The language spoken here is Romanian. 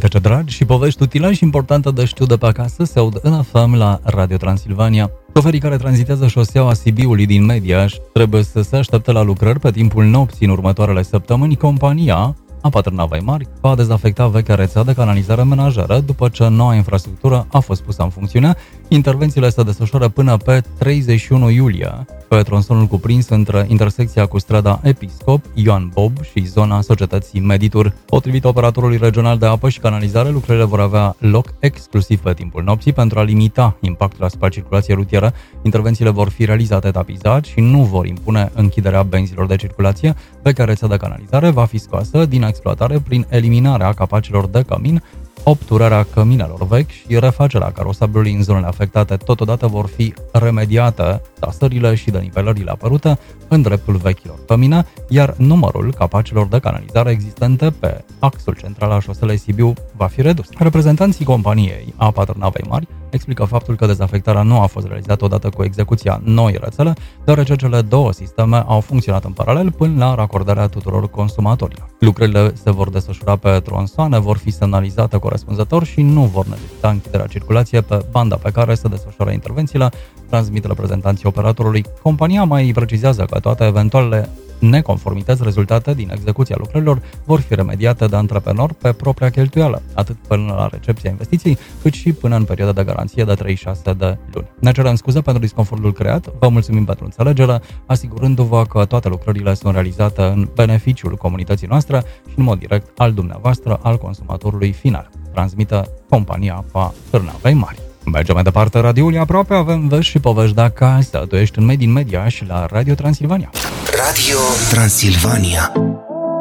ce dragi și povești utile și importante de știut de pe acasă se aud în FM la Radio Transilvania. Șoferii care tranzitează șoseaua Sibiului din Mediaș trebuie să se aștepte la lucrări pe timpul nopții în următoarele săptămâni. Compania Apa Târnavei Mari va dezafecta vechea rețea de canalizare menajeră după ce noua infrastructură a fost pusă în funcțiune. Intervențiile se desfășoară până pe 31 iulie pe tronsonul cuprins între intersecția cu strada Episcop, Ioan Bob și zona societății Meditur. Potrivit operatorului regional de apă și canalizare, lucrările vor avea loc exclusiv pe timpul nopții pentru a limita impactul asupra circulației rutieră. Intervențiile vor fi realizate etapizat și nu vor impune închiderea benzilor de circulație. Vechea rețea de canalizare va fi scoasă din exploatare prin eliminarea capacelor de cămin, obturarea căminelor vechi și refacerea carosabilului în zonele afectate. Totodată vor fi remediate tasările și denivelările apărute în dreptul vechilor cămine, iar numărul capacelor de canalizare existente pe axul central al șoselei Sibiu va fi redus. Reprezentanții companiei Apa Târnavei Mari explică faptul că dezafectarea nu a fost realizată odată cu execuția noi rețele, deoarece cele două sisteme au funcționat în paralel până la racordarea tuturor consumatorilor. Lucrările se vor desfășura pe tronsoane, vor fi semnalizate corespunzător și nu vor necesita închiderea circulației pe banda pe care se desfășoară intervențiile, transmit reprezentanții operatorului. Compania mai precizează că toate eventualele neconformități rezultate din execuția lucrărilor vor fi remediate de antreprenor pe propria cheltuială, atât până la recepția investiției, cât și până în perioada de garanție de 36 de luni. Ne cerem scuze pentru disconfortul creat, vă mulțumim pentru înțelegere, asigurându-vă că toate lucrările sunt realizate în beneficiul comunității noastre și în mod direct al dumneavoastră, al consumatorului final. Transmită compania Apa Târnavei Mari. Mergem mai departe, radioul e aproape, avem vești și povești de acasă. Tu ești în Made in Media și la Radio Transilvania. Radio Transilvania.